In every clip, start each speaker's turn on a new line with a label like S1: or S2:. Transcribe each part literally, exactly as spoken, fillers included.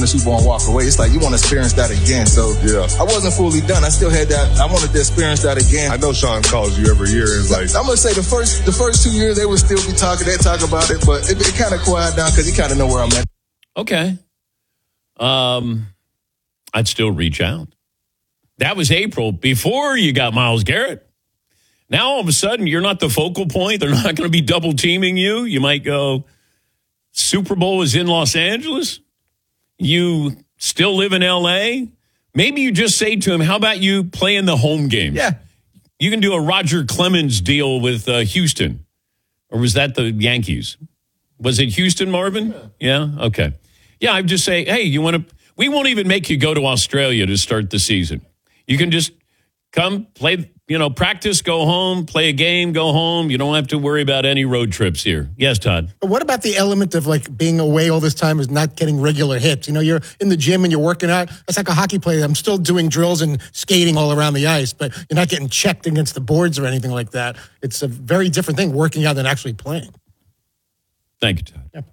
S1: Super Bowl and walk away. It's like you want to experience that again. So yeah. I wasn't fully done. I still had that. I wanted to experience that again.
S2: I know Sean calls you every year. And it's like
S1: I'm gonna say the first the first two years they would still be talking. They talk about it, but it, it kind of quiet down because you kind of know where I'm at.
S3: Okay. Um, I'd still reach out. That was April before you got Myles Garrett. Now all of a sudden you're not the focal point. They're not going to be double teaming you. You might go, Super Bowl is in Los Angeles. You still live in L A. Maybe you just say to him, how about you play in the home games?
S4: Yeah.
S3: You can do a Roger Clemens deal with uh, Houston. Or was that the Yankees? Was it Houston, Marvin? Yeah? Okay. Yeah, I'd just say, hey, you want to, we won't even make you go to Australia to start the season. You can just come, play, you know, practice, go home, play a game, go home. You don't have to worry about any road trips here. Yes, Todd.
S5: But what about the element of like being away all this time is not getting regular hits? You know, you're in the gym and you're working out. It's like a hockey player. I'm still doing drills and skating all around the ice, but you're not getting checked against the boards or anything like that. It's a very different thing working out than actually playing.
S3: Thank you, Todd.
S5: Yep.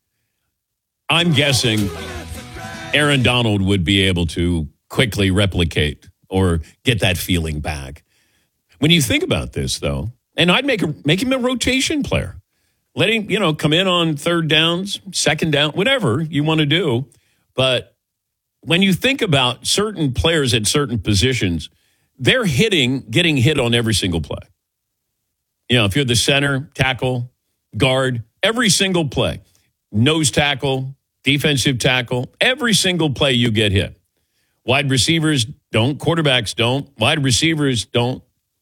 S3: I'm guessing Aaron Donald would be able to quickly replicate or get that feeling back. When you think about this, though, and I'd make a, make him a rotation player. Let him, you know, come in on third downs, second down, whatever you want to do. But when you think about certain players at certain positions, they're hitting, getting hit on every single play. You know, if you're the center, tackle, guard, every single play, nose tackle, defensive tackle, every single play you get hit. Wide receivers don't, quarterbacks don't, wide receivers don't,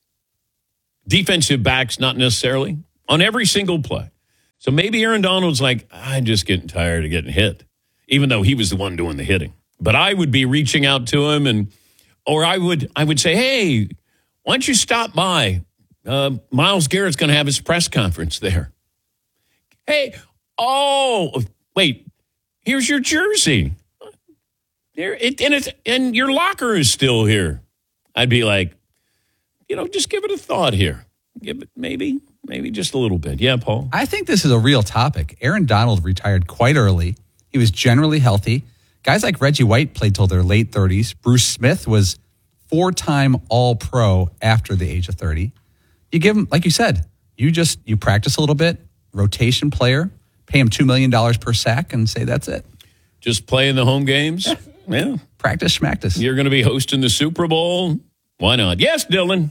S3: defensive backs not necessarily, on every single play. So maybe Aaron Donald's like, I'm just getting tired of getting hit, even though he was the one doing the hitting. But I would be reaching out to him, and or I would I would say, hey, why don't you stop by? Uh, Myles Garrett's going to have his press conference there. Hey, oh, wait, here's your jersey. There, it, and, it's, and your locker is still here. I'd be like, you know, just give it a thought here. Give it maybe, maybe just a little bit. Yeah, Paul?
S4: I think this is a real topic. Aaron Donald retired quite early. He was generally healthy. Guys like Reggie White played till their late thirties. Bruce Smith was four-time All-Pro after the age of thirty. You give him, like you said, you just, you practice a little bit, rotation player, pay him two million dollars per sack and say that's it.
S3: Just play in the home games? Yeah. Yeah.
S4: Practice, schmactus.
S3: You're going to be hosting the Super Bowl? Why not? Yes, Dylan.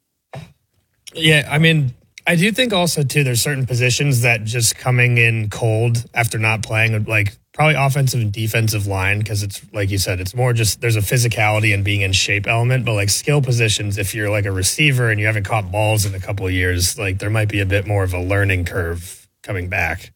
S6: Yeah, I mean, I do think also, too, there's certain positions that just coming in cold after not playing, like probably offensive and defensive line, because it's, like you said, it's more just there's a physicality and being in shape element, but like skill positions, if you're like a receiver and you haven't caught balls in a couple of years, like there might be a bit more of a learning curve coming back.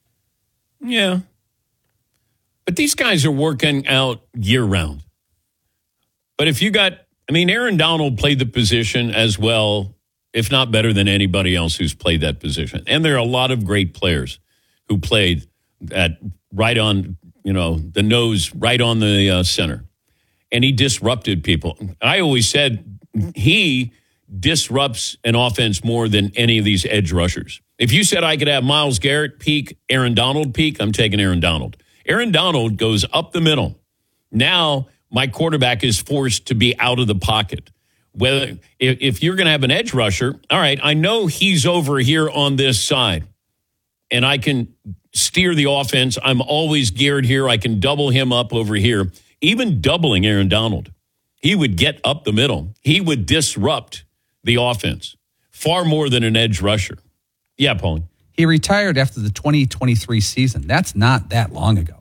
S3: Yeah. But these guys are working out year-round. But if you got, I mean, Aaron Donald played the position as well, if not better than anybody else who's played that position. And there are a lot of great players who played at right on, you know, the nose, right on the uh, center. And he disrupted people. I always said he disrupts an offense more than any of these edge rushers. If you said I could have Myles Garrett peak, Aaron Donald peak, I'm taking Aaron Donald. Aaron Donald goes up the middle. Now my quarterback is forced to be out of the pocket. Whether if, if you're going to have an edge rusher, all right, I know he's over here on this side, and I can steer the offense. I'm always geared here. I can double him up over here. Even doubling Aaron Donald, he would get up the middle. He would disrupt the offense far more than an edge rusher. Yeah, Paulie.
S4: He retired after the twenty twenty-three season. That's not that long ago.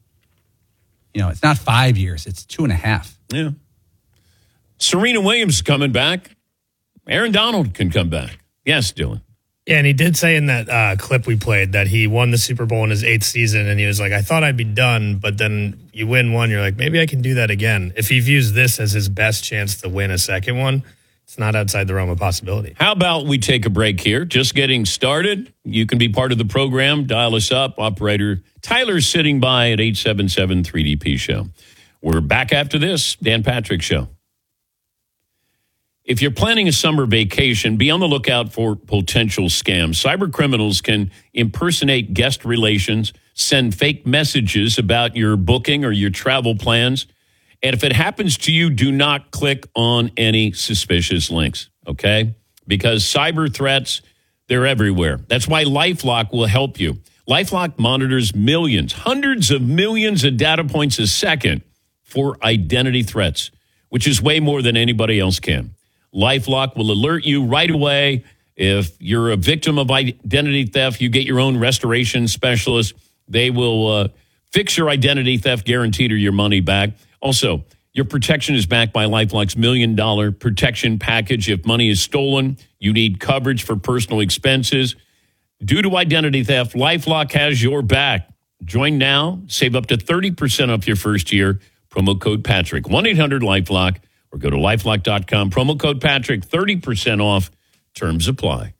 S4: You know, it's not five years. It's two and a half.
S3: Yeah. Serena Williams is coming back. Aaron Donald can come back. Yes, Dylan.
S6: Yeah, and he did say in that uh, clip we played that he won the Super Bowl in his eighth season, and he was like, I thought I'd be done, but then you win one, you're like, maybe I can do that again. If he views this as his best chance to win a second one, it's not outside the realm of possibility.
S3: How about we take a break here? Just getting started. You can be part of the program. Dial us up. Operator Tyler's sitting by at eight seven seven three D P show. We're back after this. Dan Patrick Show. If you're planning a summer vacation, be on the lookout for potential scams. Cyber criminals can impersonate guest relations, send fake messages about your booking or your travel plans. And if it happens to you, do not click on any suspicious links, okay? Because cyber threats, they're everywhere. That's why LifeLock will help you. LifeLock monitors millions, hundreds of millions of data points a second for identity threats, which is way more than anybody else can. LifeLock will alert you right away. If you're a victim of identity theft, you get your own restoration specialist. They will uh, fix your identity theft guaranteed or your money back. Also, your protection is backed by LifeLock's million dollar protection package. If money is stolen, you need coverage for personal expenses. Due to identity theft, LifeLock has your back. Join now. Save up to thirty percent off your first year. Promo code Patrick. one eight hundred LifeLock or go to LifeLock dot com. Promo code Patrick. thirty percent off. Terms apply.